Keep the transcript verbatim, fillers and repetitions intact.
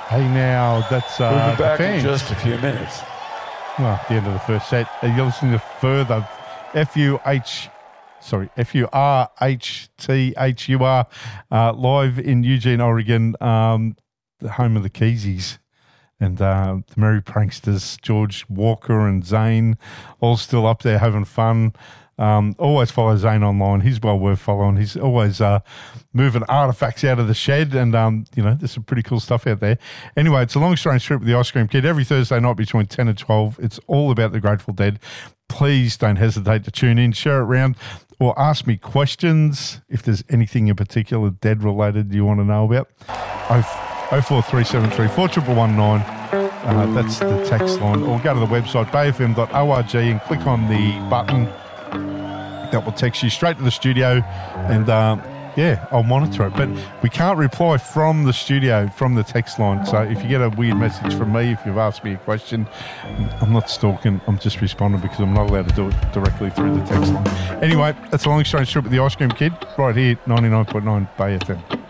Hey, now, that's uh, We'll be back the in fans. just a few minutes. Well, at the end of the first set, uh, you're listening to Further, F U H, sorry, F U R H T H U R, uh, live in Eugene, Oregon, um, the home of the Keezies. And uh, the Merry Pranksters, George Walker and Zane, all still up there having fun. Um, always follow Zane online. He's well worth following. He's always uh, moving artifacts out of the shed, and um, you know, there's some pretty cool stuff out there. Anyway, it's a Long Strange Trip with the Ice Cream Kid every Thursday night between ten and twelve. It's all about the Grateful Dead. Please don't hesitate to tune in, share it around, or ask me questions if there's anything in particular Dead related you want to know about. oh four three seven three four one one nine. Uh, that's the text line. Or go to the website, bay f m dot org, and click on the button that will text you straight to the studio. And, um, yeah, I'll monitor it. But we can't reply from the studio, from the text line. So if you get a weird message from me, if you've asked me a question, I'm not stalking. I'm just responding because I'm not allowed to do it directly through the text line. Anyway, that's a Long Strange Trip with the Ice Cream Kid right here, ninety-nine point nine Bay F M.